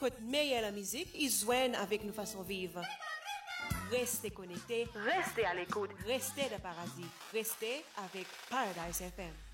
Côte meilleure la musique, ils joignent avec nos façons vivre. Restez connectés, Restez à l'écoute. restez de paradis, restez avec Paradise FM.